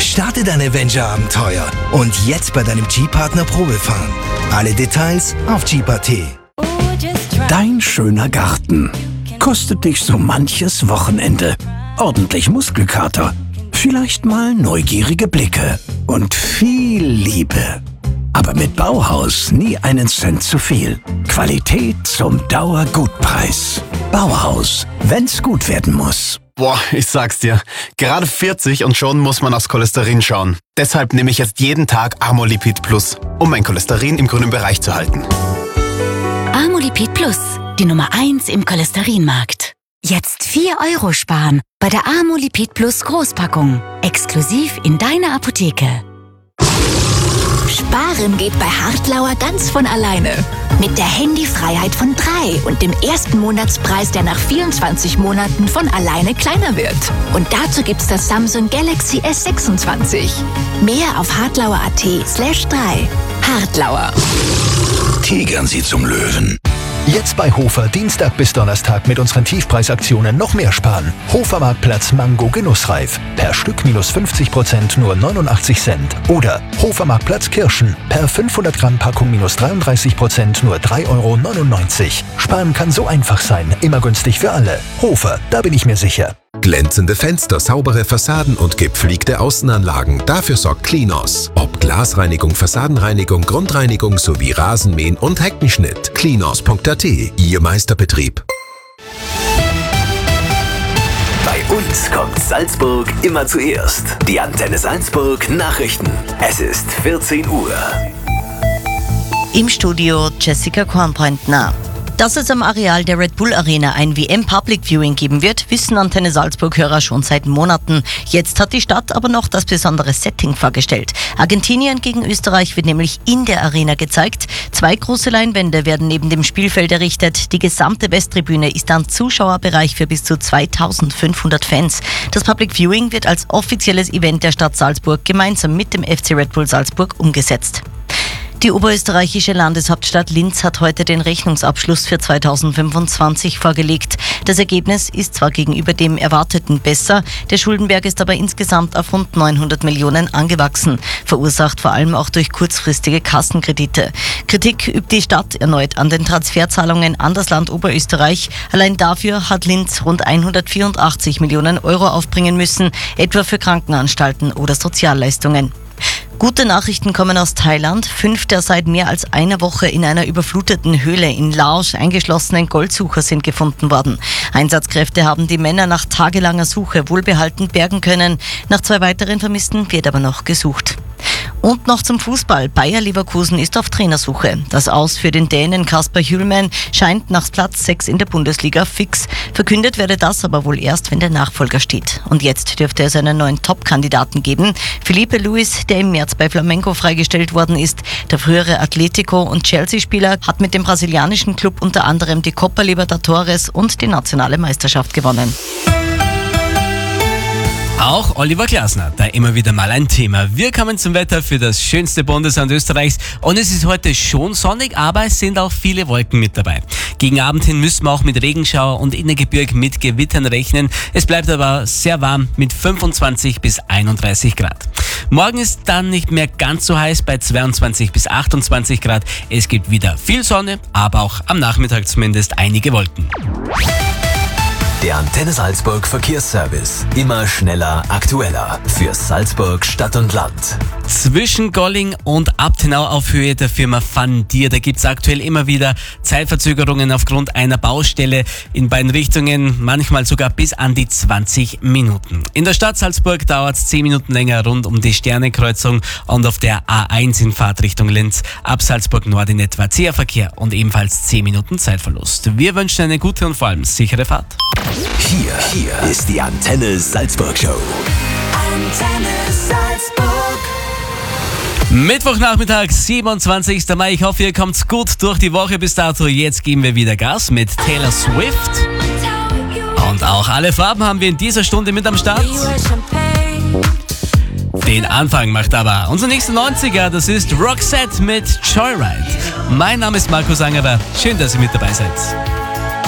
Starte dein Avenger-Abenteuer und jetzt bei deinem Jeep-Partner Probefahren. Alle Details auf Jeep.at. Dein schöner Garten kostet dich so manches Wochenende. Ordentlich Muskelkater, vielleicht mal neugierige Blicke und viel Liebe. Aber mit Bauhaus nie einen Cent zu viel. Qualität zum Dauergutpreis. Bauhaus, wenn's gut werden muss. Boah, ich sag's dir, gerade 40 und schon muss man aufs Cholesterin schauen. Deshalb nehme ich jetzt jeden Tag Amolipid Plus, um mein Cholesterin im grünen Bereich zu halten. Amolipid Plus, die Nummer 1 im Cholesterinmarkt. Jetzt 4 € sparen bei der Amolipid Plus Großpackung. Exklusiv in deiner Apotheke. Sparen geht bei Hartlauer ganz von alleine. Mit der Handyfreiheit von 3 und dem ersten Monatspreis, der nach 24 Monaten von alleine kleiner wird. Und dazu gibt's das Samsung Galaxy S26. Mehr auf hartlauer.at/3. Hartlauer. Tigern Sie zum Löwen. Jetzt bei Hofer Dienstag bis Donnerstag mit unseren Tiefpreisaktionen noch mehr sparen. Hofer Marktplatz Mango Genussreif. Per Stück minus 50% nur 89 Cent. Oder Hofer Marktplatz Kirschen. Per 500 Gramm Packung minus 33% nur 3,99 €. Sparen kann so einfach sein. Immer günstig für alle. Hofer, da bin ich mir sicher. Glänzende Fenster, saubere Fassaden und gepflegte Außenanlagen. Dafür sorgt Klinos. Ob Glasreinigung, Fassadenreinigung, Grundreinigung sowie Rasenmähen und Heckenschnitt. Klinos.at, Ihr Meisterbetrieb. Bei uns kommt Salzburg immer zuerst. Die Antenne Salzburg Nachrichten. Es ist 14 Uhr. Im Studio Jessica Kornbrändner. Dass es am Areal der Red Bull Arena ein WM Public Viewing geben wird, wissen Antenne Salzburg-Hörer schon seit Monaten. Jetzt hat die Stadt aber noch das besondere Setting vorgestellt. Argentinien gegen Österreich wird nämlich in der Arena gezeigt. 2 große Leinwände werden neben dem Spielfeld errichtet. Die gesamte Westtribüne ist ein Zuschauerbereich für bis zu 2500 Fans. Das Public Viewing wird als offizielles Event der Stadt Salzburg gemeinsam mit dem FC Red Bull Salzburg umgesetzt. Die oberösterreichische Landeshauptstadt Linz hat heute den Rechnungsabschluss für 2025 vorgelegt. Das Ergebnis ist zwar gegenüber dem Erwarteten besser, der Schuldenberg ist aber insgesamt auf rund 900 Millionen angewachsen, verursacht vor allem auch durch kurzfristige Kassenkredite. Kritik übt die Stadt erneut an den Transferzahlungen an das Land Oberösterreich. Allein dafür hat Linz rund 184 Millionen € aufbringen müssen, etwa für Krankenanstalten oder Sozialleistungen. Gute Nachrichten kommen aus Thailand. 5 der seit mehr als einer Woche in einer überfluteten Höhle in Laos eingeschlossenen Goldsucher sind gefunden worden. Einsatzkräfte haben die Männer nach tagelanger Suche wohlbehalten bergen können. Nach 2 weiteren Vermissten wird aber noch gesucht. Und noch zum Fußball. Bayer Leverkusen ist auf Trainersuche. Das Aus für den Dänen Kasper Hjulmand scheint nach Platz 6 in der Bundesliga fix. Verkündet werde das aber wohl erst, wenn der Nachfolger steht. Und jetzt dürfte es einen neuen Top-Kandidaten geben. Felipe Luis, der im März bei Flamengo freigestellt worden ist. Der frühere Atletico- und Chelsea-Spieler hat mit dem brasilianischen Club unter anderem die Copa Libertadores und die nationale Meisterschaft gewonnen. Auch Oliver Glasner, da immer wieder mal ein Thema. Wir kommen zum Wetter für das schönste Bundesland Österreichs und es ist heute schon sonnig, aber es sind auch viele Wolken mit dabei. Gegen Abend hin müssen wir auch mit Regenschauer und in der Gebirg mit Gewittern rechnen. Es bleibt aber sehr warm mit 25 bis 31 Grad. Morgen ist dann nicht mehr ganz so heiß bei 22 bis 28 Grad. Es gibt wieder viel Sonne, aber auch am Nachmittag zumindest einige Wolken. Der Antenne Salzburg Verkehrsservice. Immer schneller, aktueller. Für Salzburg Stadt und Land. Zwischen Golling und Abtenau auf Höhe der Firma Van Dier, da gibt's aktuell immer wieder Zeitverzögerungen aufgrund einer Baustelle in beiden Richtungen, manchmal sogar bis an die 20 Minuten. In der Stadt Salzburg dauert's 10 Minuten länger rund um die Sternekreuzung und auf der A1 in Fahrtrichtung Linz. Ab Salzburg Nord in etwa zäher Verkehr und ebenfalls 10 Minuten Zeitverlust. Wir wünschen eine gute und vor allem sichere Fahrt. Hier ist die Antenne Salzburg Show. Antenne Salzburg. Mittwochnachmittag, 27. Mai. Ich hoffe, ihr kommt gut durch die Woche bis dato. Jetzt geben wir wieder Gas mit Taylor Swift. Und auch alle Farben haben wir in dieser Stunde mit am Start. Den Anfang macht aber unser nächster 90er, das ist Roxette mit Joyride. Mein Name ist Markus Angerer. Schön, dass ihr mit dabei seid.